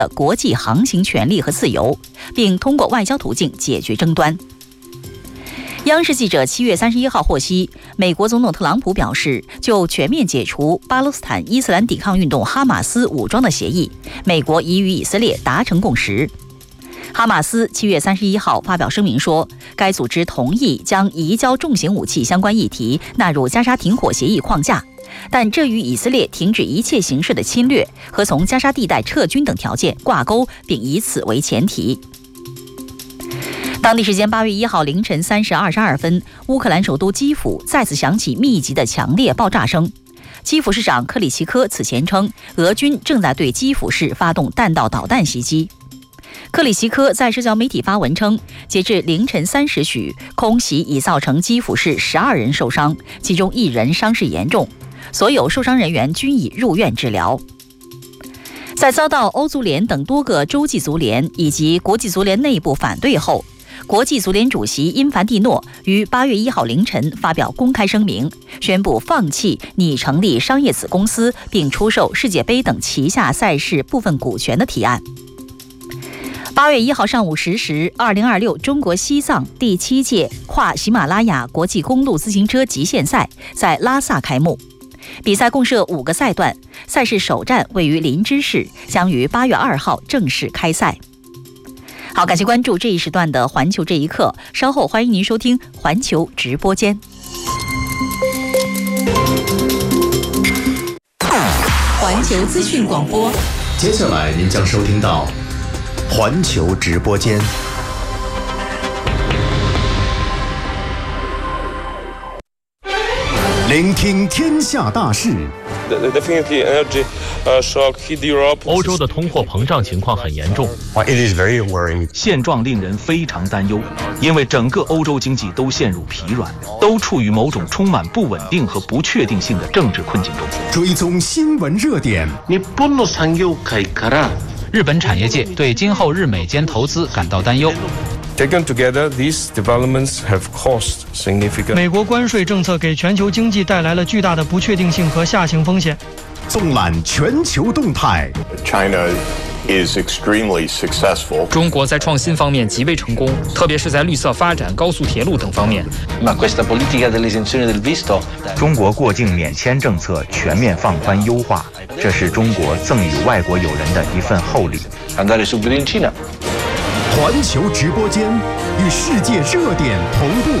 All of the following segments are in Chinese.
国际航行权利和自由，并通过外交途径解决争端。央视记者7月31号获悉，美国总统特朗普表示，就全面解除巴勒斯坦伊斯兰抵抗运动哈马斯武装的协议，美国已与以色列达成共识。哈马斯7月31号发表声明说，该组织同意将移交重型武器相关议题纳入加沙停火协议框架，但这与以色列停止一切形式的侵略和从加沙地带撤军等条件挂钩，并以此为前提。当地时间8月1号凌晨3时22分，乌克兰首都基辅再次响起密集的强烈爆炸声。基辅市长克里奇科此前称，俄军正在对基辅市发动弹道导弹袭击。克里奇科在社交媒体发文称，截至凌晨3时许，空袭已造成基辅市12人受伤，其中1人伤势严重，所有受伤人员均已入院治疗。在遭到欧足联等多个洲际足联以及国际足联内部反对后，国际足联主席因凡蒂诺于8月1号凌晨发表公开声明，宣布放弃拟成立商业子公司并出售世界杯等旗下赛事部分股权的提案。8月1号上午10时，2026中国西藏第7届跨喜马拉雅国际公路自行车极限赛在拉萨开幕。比赛共设5个赛段，赛事首站位于林芝市，将于8月2号正式开赛。好，感谢关注这一时段的环球这一刻，稍后欢迎您收听环球直播间。环球资讯广播， 接下来您将收听到环球直播间。聆听天下大事。 欧洲的通货膨胀情况很严重，现状令人非常担忧，因为整个欧洲经济都陷入疲软，都处于某种充满不稳定和不确定性的政治困境中。 追踪新闻热点。 日本产业界对今后日美间投资感到担忧。 Taken together, these developments have caused significant. 美国关税政策给全球经济带来了巨大的不确定性和下行风险。 纵览全球动态。 China is extremely successful. 中国在创新方面极为成功，特别是在绿色发展、高速铁路等方面。 中国过境免签政策全面放宽优化，这是中国赠予外国友人的一份厚礼。 环球直播间与世界热点同步。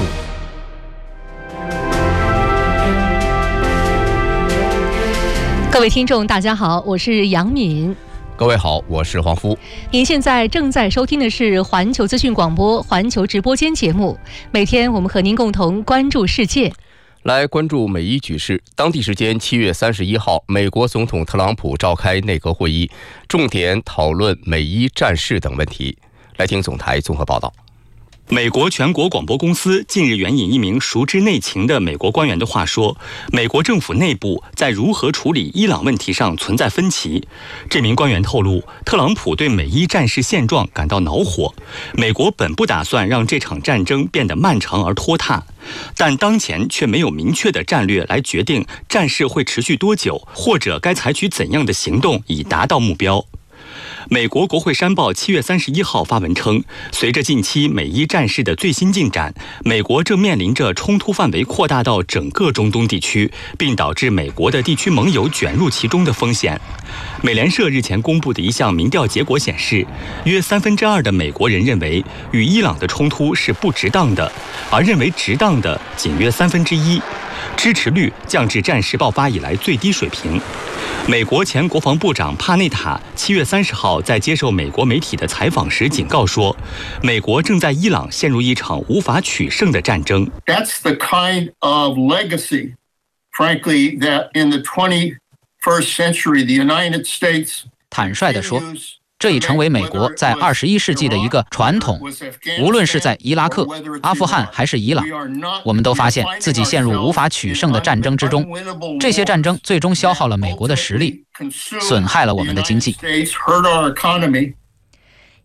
各位听众大家好，我是杨敏。 各位好，我是黄夫。 您现在正在收听的是环球资讯广播环球直播间节目，每天我们和您共同关注世界。 来关注美伊局势。当地时间7月31号，美国总统特朗普召开内阁会议，重点讨论美伊战事等问题。来听总台综合报道。 美国全国广播公司近日援引一名熟知内情的美国官员的话说，美国政府内部在如何处理伊朗问题上存在分歧。这名官员透露，特朗普对美伊战事现状感到恼火，美国本不打算让这场战争变得漫长而拖沓，但当前却没有明确的战略来决定战事会持续多久，或者该采取怎样的行动以达到目标。美国国会山报7月31号发文称，随着近期美伊战事的最新进展，美国正面临着冲突范围扩大到整个中东地区，并导致美国的地区盟友卷入其中的风险。美联社日前公布的一项民调结果显示，约2/3的美国人认为与伊朗的冲突是不值当的，而认为值当的仅约1/3，支持率降至战事爆发以来最低水平。美国前国防部长帕内塔7月30号在接受美国媒体的采访时警告说，美国正在伊朗陷入一场无法取胜的战争。 That's the kind of legacy, frankly, that in the 21st century, the United States 坦率地说，这已成为美国在21世纪的一个传统。无论是在伊拉克、阿富汗还是伊朗，我们都发现自己陷入无法取胜的战争之中。这些战争最终消耗了美国的实力，损害了我们的经济。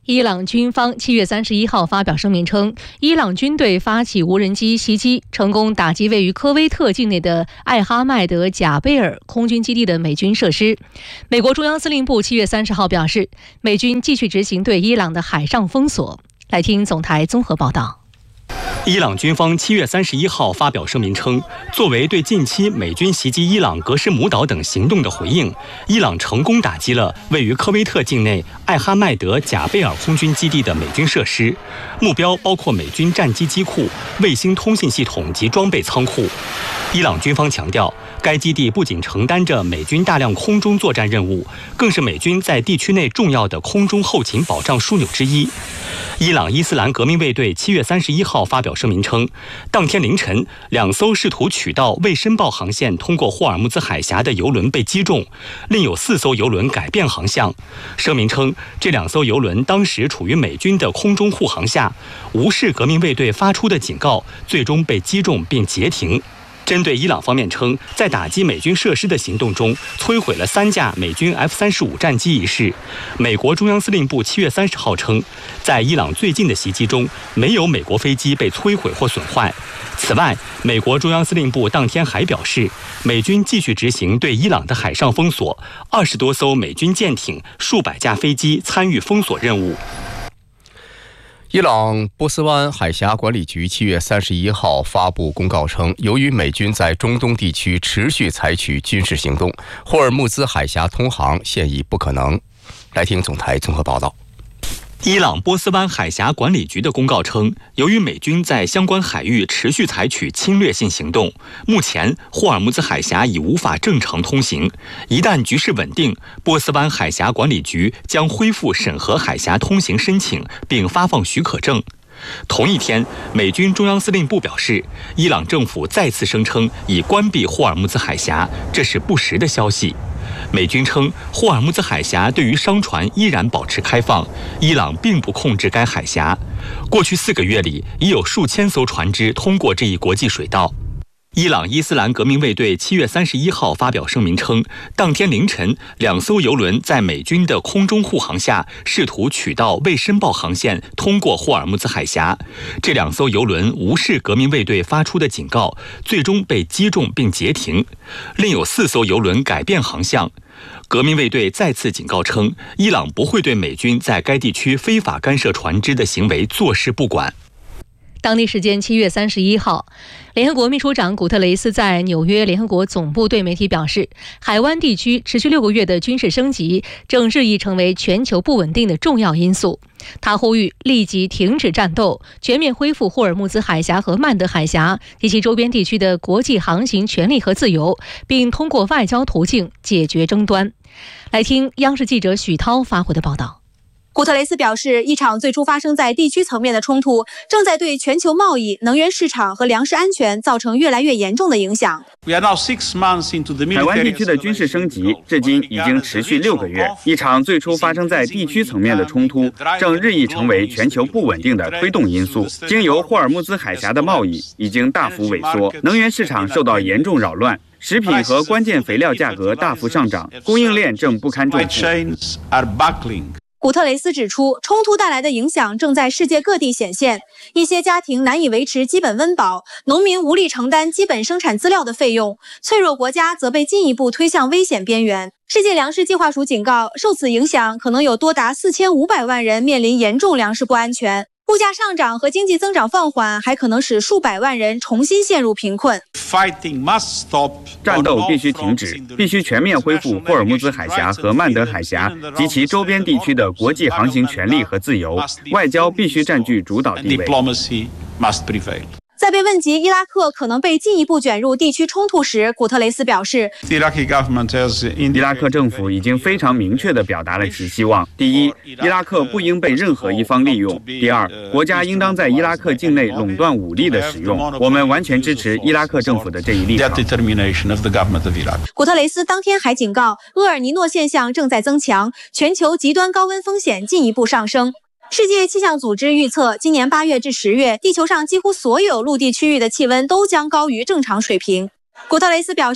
伊朗军方7月31号发表声明称，伊朗军队发起无人机袭击，成功打击位于科威特境内的艾哈迈德贾贝尔空军基地的美军设施。美国中央司令部7月30号表示，美军继续执行对伊朗的海上封锁。来听总台综合报道。 伊朗军方7月31号发表声明称，作为对近期美军袭击伊朗格什姆岛等行动的回应，伊朗成功打击了位于科威特境内艾哈迈德贾贝尔空军基地的美军设施，目标包括美军战机机库、卫星通信系统及装备仓库。伊朗军方强调，该基地不仅承担着美军大量空中作战任务，更是美军在地区内重要的空中后勤保障枢纽之一。伊朗伊斯兰革命卫队7月31号发表声明称，当天凌晨，2艘试图取道未申报航线通过霍尔木兹海峡的油轮被击中，另有4艘油轮改变航向。声明称，这2艘油轮当时处于美军的空中护航下，无视革命卫队发出的警告，最终被击中并截停。针对伊朗方面称，在打击美军设施的行动中摧毁了3架美军 F-35战机一事，美国中央司令部7月30号称，在伊朗最近的袭击中，没有美国飞机被摧毁或损坏。此外，美国中央司令部当天还表示，美军继续执行对伊朗的海上封锁，20多艘美军舰艇、数百架飞机参与封锁任务。 伊朗波斯湾海峡管理局7月31号发布公告称，由于美军在中东地区持续采取军事行动，霍尔木兹海峡通航现已不可能。来听总台综合报道。 伊朗波斯湾海峡管理局的公告称，由于美军在相关海域持续采取侵略性行动，目前霍尔木兹海峡已无法正常通行。一旦局势稳定，波斯湾海峡管理局将恢复审核海峡通行申请，并发放许可证。同一天，美军中央司令部表示，伊朗政府再次声称已关闭霍尔木兹海峡，这是不实的消息。美军称，霍尔木兹海峡对于商船依然保持开放，伊朗并不控制该海峡。过去4个月里，已有数千艘船只通过这一国际水道。伊朗伊斯兰革命卫队7月31号发表声明称，当天凌晨，2艘油轮在美军的空中护航下，试图取道未申报航线通过霍尔木兹海峡。这2艘油轮无视革命卫队发出的警告，最终被击中并截停。另有4艘油轮改变航向。革命卫队再次警告称，伊朗不会对美军在该地区非法干涉船只的行为坐视不管。 当地时间7月31号，联合国秘书长古特雷斯在纽约联合国总部对媒体表示，海湾地区持续6个月的军事升级正日益成为全球不稳定的重要因素。他呼吁立即停止战斗，全面恢复霍尔木兹海峡和曼德海峡及其周边地区的国际航行权利和自由，并通过外交途径解决争端。来听央视记者许涛发回的报道。 古特雷斯表示，一场最初发生在地区层面的冲突，正在对全球贸易、能源市场和粮食安全造成越来越严重的影响。 海湾地区的军事升级至今已经持续6个月，一场最初发生在地区层面的冲突，正日益成为全球不稳定的推动因素。经由霍尔木兹海峡的贸易已经大幅萎缩，能源市场受到严重扰乱，食品和关键肥料价格大幅上涨，供应链正不堪重负。 古特雷斯指出，冲突带来的影响正在世界各地显现，一些家庭难以维持基本温饱，农民无力承担基本生产资料的费用，脆弱国家则被进一步推向危险边缘。世界粮食计划署警告，受此影响，可能有多达4500万人面临严重粮食不安全。物价上涨和经济增长放缓，还可能使数百万人重新陷入贫困。 战斗必须停止，必须全面恢复霍尔木兹海峡和曼德海峡及其周边地区的国际航行权利和自由，外交必须占据主导地位。 在被问及伊拉克可能被进一步卷入地区冲突时，古特雷斯表示， 伊拉克政府已经非常明确地表达了其希望：第一，伊拉克不应被任何一方利用；第二，国家应当在伊拉克境内垄断武力的使用。我们完全支持伊拉克政府的这一立场。 古特雷斯当天还警告，厄尔尼诺现象正在增强，全球极端高温风险进一步上升。世界气象组织预测，今年8月至10月，地球上几乎所有陆地区域的气温都将高于正常水平。古特雷斯表示，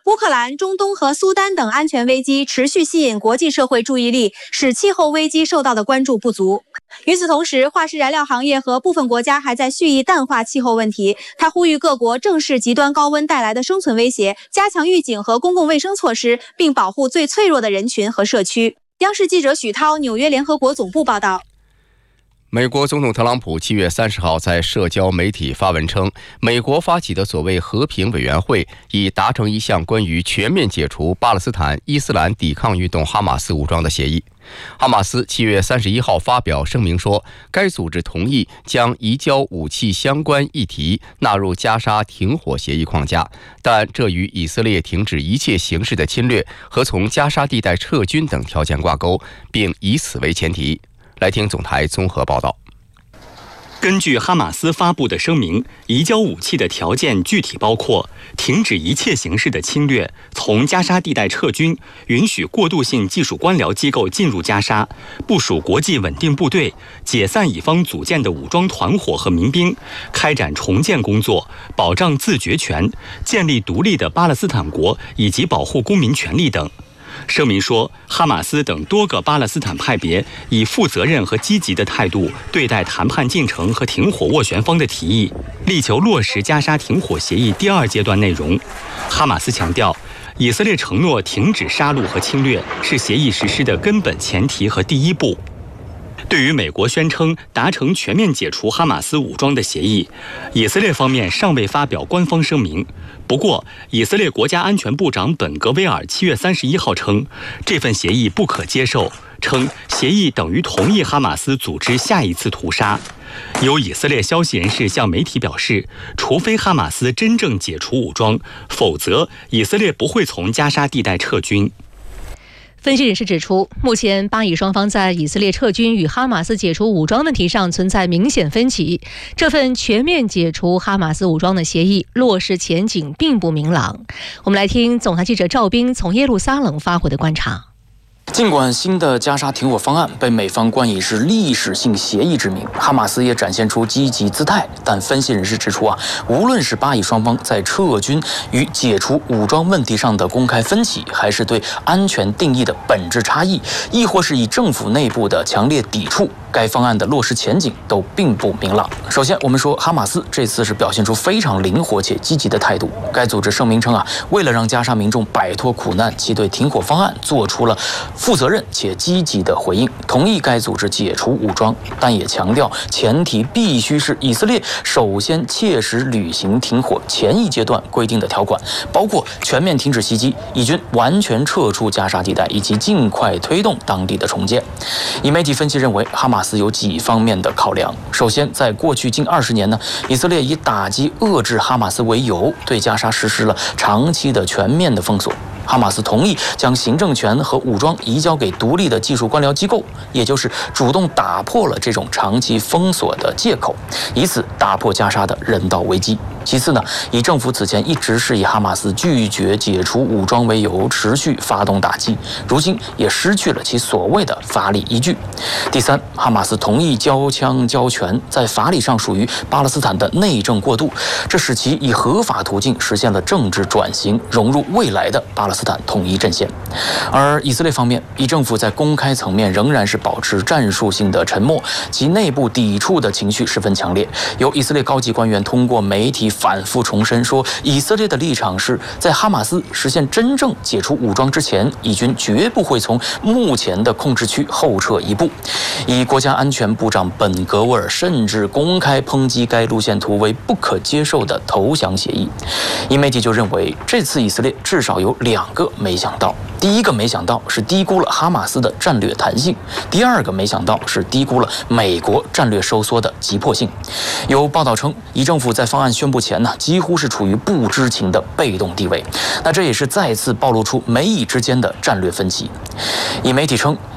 乌克兰、中东和苏丹等安全危机持续吸引国际社会注意力，使气候危机受到的关注不足。与此同时，化石燃料行业和部分国家还在蓄意淡化气候问题。他呼吁各国正视极端高温带来的生存威胁，加强预警和公共卫生措施，并保护最脆弱的人群和社区。央视记者许涛，纽约联合国总部报道。 美国总统特朗普7月30号在社交媒体发文称，美国发起的所谓和平委员会已达成一项关于全面解除巴勒斯坦伊斯兰抵抗运动哈马斯武装的协议。哈马斯7月31号发表声明说，该组织同意将移交武器相关议题纳入加沙停火协议框架，但这与以色列停止一切形式的侵略和从加沙地带撤军等条件挂钩，并以此为前提。来听总台综合报道。 根据哈马斯发布的声明，移交武器的条件具体包括停止一切形式的侵略，从加沙地带撤军，允许过渡性技术官僚机构进入加沙，部署国际稳定部队，解散以方组建的武装团伙和民兵，开展重建工作，保障自决权，建立独立的巴勒斯坦国，以及保护公民权利等。声明说，哈马斯等多个巴勒斯坦派别以负责任和积极的态度对待谈判进程和停火斡旋方的提议，力求落实加沙停火协议第2阶段内容。哈马斯强调，以色列承诺停止杀戮和侵略是协议实施的根本前提和第一步。对于美国宣称达成全面解除哈马斯武装的协议，以色列方面尚未发表官方声明。不过，以色列国家安全部长本格威尔7月31号称，这份协议不可接受，称协议等于同意哈马斯组织下一次屠杀。有以色列消息人士向媒体表示，除非哈马斯真正解除武装，否则以色列不会从加沙地带撤军。 分析人士指出，目前巴以双方在以色列撤军与哈马斯解除武装问题上存在明显分歧。这份全面解除哈马斯武装的协议落实前景并不明朗。我们来听总台记者赵斌从耶路撒冷发回的观察。 尽管新的加沙停火方案被美方冠以是历史性协议之名，哈马斯也展现出积极姿态，但分析人士指出无论是巴以双方在撤军与解除武装问题上的公开分歧，还是对安全定义的本质差异，亦或是以政府内部的强烈抵触，该方案的落实前景都并不明朗。首先，我们说哈马斯这次是表现出非常灵活且积极的态度。该组织声明称为了让加沙民众摆脱苦难，其对停火方案做出了负责任且积极的回应，同意该组织解除武装，但也强调前提必须是以色列首先切实履行停火前1阶段规定的条款，包括全面停止袭击、以军完全撤出加沙地带以及尽快推动当地的重建。以媒体分析认为，哈马斯有几方面的考量。首先，在过去近20年以色列以打击遏制哈马斯为由，对加沙实施了长期的全面的封锁。哈马斯同意将行政权和武装移交给独立的技术官僚机构，也就是主动打破了这种长期封锁的借口，以此打破加沙的人道危机。其次以政府此前一直是以哈马斯拒绝解除武装为由，持续发动打击，如今也失去了其所谓的法理依据。第三，哈马斯同意交枪交权，在法理上属于巴勒斯坦的内政过渡，这使其以合法途径实现了政治转型，融入未来的巴勒斯坦统一阵线。而以色列方面，以政府在公开层面仍然是保持战术性的沉默，其内部抵触的情绪十分强烈。有以色列高级官员通过媒体反复重申说，以色列的立场是在哈马斯实现真正解除武装之前，以军绝不会从目前的控制区后撤一步。以国家安全部长本格沃尔甚至公开抨击该路线图为不可接受的投降协议。一媒体就认为，这次以色列至少有2个没想到。第一个没想到是低估了哈马斯的战略弹性，第二个没想到是低估了美国战略收缩的急迫性。有报道称，以政府在方案宣布前几乎是处于不知情的被动地位，那这也是再次暴露出美以之间的战略分歧。以媒体称，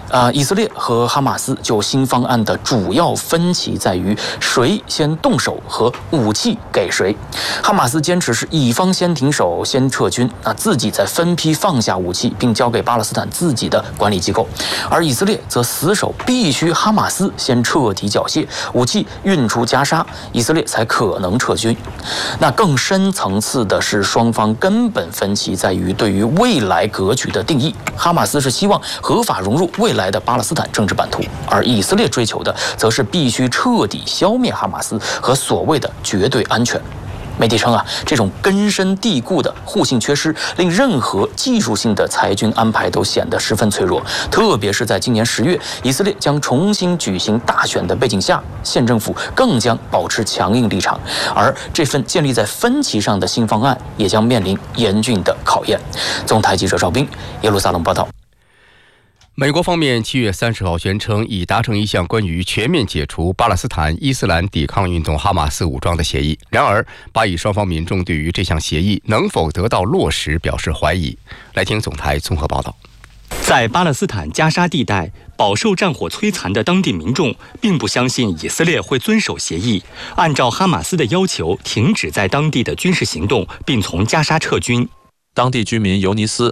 以色列和哈马斯就新方案的主要分歧在于谁先动手和武器给谁。哈马斯坚持是以方先停手先撤军，自己再分批放下武器并交给巴勒斯坦自己的管理机构，而以色列则死守必须哈马斯先彻底缴械，武器运出加沙，以色列才可能撤军。那更深层次的是，双方根本分歧在于对于未来格局的定义。哈马斯是希望合法融入未来的巴勒斯坦政治版图，而以色列追求的则是必须彻底消灭哈马斯和所谓的绝对安全。媒体称这种根深蒂固的互信缺失，令任何技术性的裁军安排都显得十分脆弱。特别是在今年10月，以色列将重新举行大选的背景下，县政府更将保持强硬立场，而这份建立在分歧上的新方案也将面临严峻的考验。总台记者赵斌，耶路撒冷报道。 美国方面7月30号宣称，已达成一项关于全面解除巴勒斯坦伊斯兰抵抗运动哈马斯武装的协议。然而，巴以双方民众对于这项协议能否得到落实表示怀疑。来听总台综合报道。 在巴勒斯坦加沙地带饱受战火摧残的当地民众，并不相信以色列会遵守协议，按照哈马斯的要求停止在当地的军事行动，并从加沙撤军。 当地居民尤尼斯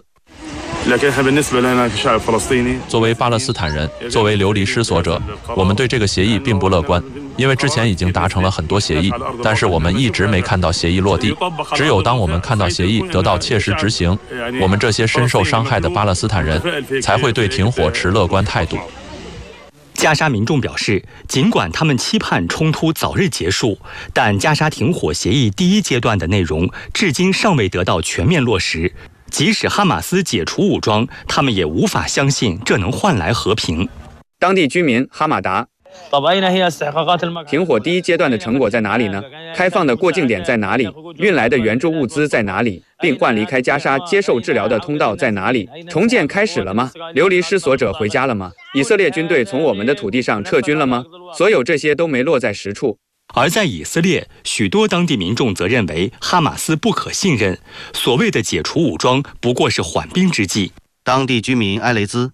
作为巴勒斯坦人，作为流离失所者，我们对这个协议并不乐观，因为之前已经达成了很多协议，但是我们一直没看到协议落地。只有当我们看到协议得到切实执行，我们这些深受伤害的巴勒斯坦人才会对停火持乐观态度。 加沙民众表示，尽管他们期盼冲突早日结束，但加沙停火协议第1阶段的内容至今尚未得到全面落实。即使哈马斯解除武装，他们也无法相信这能换来和平。 当地居民哈马达，停火第1阶段的成果在哪里呢？开放的过境点在哪里？运来的援助物资在哪里？病患离开加沙接受治疗的通道在哪里？重建开始了吗？流离失所者回家了吗？以色列军队从我们的土地上撤军了吗？所有这些都没落在实处。 而在以色列，许多当地民众则认为哈马斯不可信任，所谓的解除武装不过是缓兵之计。 当地居民埃雷兹，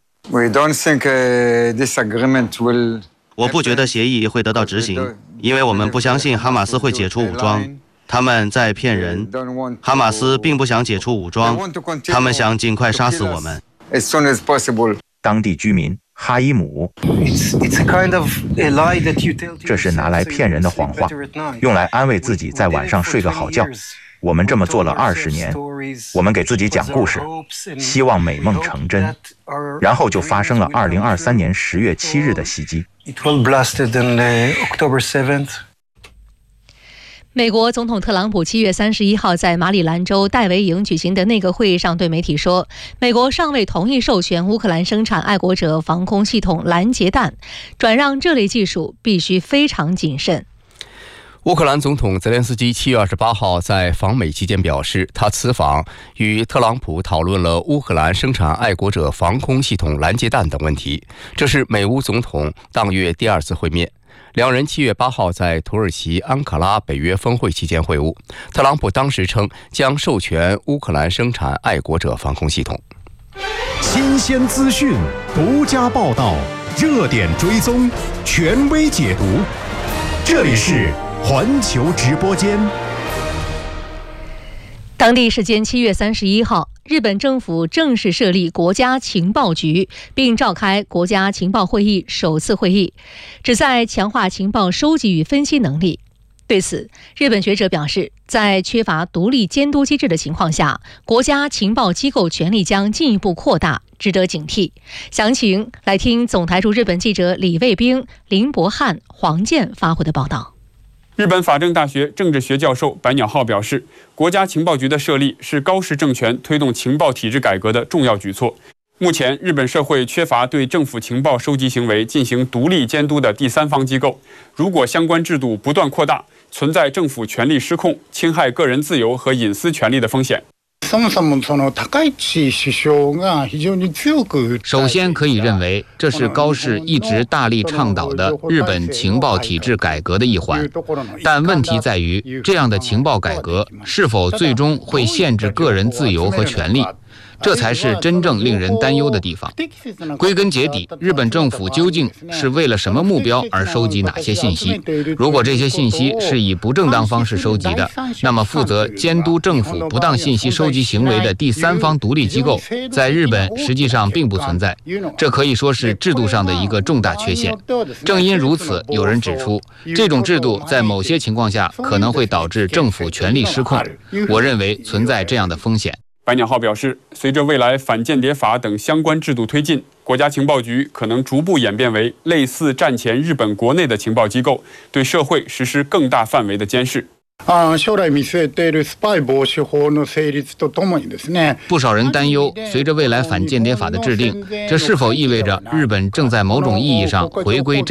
我不觉得协议会得到执行，因为我们不相信哈马斯会解除武装，他们在骗人。哈马斯并不想解除武装，他们想尽快杀死我们。 当地居民哈伊姆，这是拿来骗人的谎话，用来安慰自己在晚上睡个好觉。我们这么做了20年，我们给自己讲故事，希望美梦成真，然后就发生了2023年10月7日的袭击。 美国总统特朗普7月31号在马里兰州戴维营举行的内阁会议上对媒体说，美国尚未同意授权乌克兰生产爱国者防空系统拦截弹，转让这类技术必须非常谨慎。 乌克兰总统泽连斯基7月28号在访美期间表示，他此访与特朗普讨论了乌克兰生产爱国者防空系统拦截弹等问题，这是美乌总统当月第2次会面。两人7月8号在土耳其安卡拉北约峰会期间会晤，特朗普当时称将授权乌克兰生产爱国者防空系统。 新鲜资讯，独家报道，热点追踪，权威解读，这里是环球直播间。 当地时间7月31号，日本政府正式设立国家情报局，并召开国家情报会议首次会议，旨在强化情报收集与分析能力。对此，日本学者表示，在缺乏独立监督机制的情况下，国家情报机构权力将进一步扩大，值得警惕。详情来听总台驻日本记者李卫兵、林博汉、黄健发回的报道。 日本法政大学政治学教授白鸟浩表示，国家情报局的设立是高市政权推动情报体制改革的重要举措。目前，日本社会缺乏对政府情报收集行为进行独立监督的第三方机构。如果相关制度不断扩大，存在政府权力失控、侵害个人自由和隐私权利的风险。 首先可以认为，这是高市一直大力倡导的日本情报体制改革的一环，但问题在于，这样的情报改革是否最终会限制个人自由和权利， 这才是真正令人担忧的地方。归根结底，日本政府究竟是为了什么目标而收集哪些信息？如果这些信息是以不正当方式收集的，那么负责监督政府不当信息收集行为的第三方独立机构，在日本实际上并不存在，这可以说是制度上的一个重大缺陷。正因如此，有人指出，这种制度在某些情况下可能会导致政府权力失控。我认为存在这样的风险。 百鸟号表示，随着未来反间谍法等相关制度推进，国家情报局可能逐步演变为类似战前日本国内的情报机构，对社会实施更大范围的监视。 不少人担忧，随着未来反间谍法的制定，这是否意味着日本正在某种意义上回归战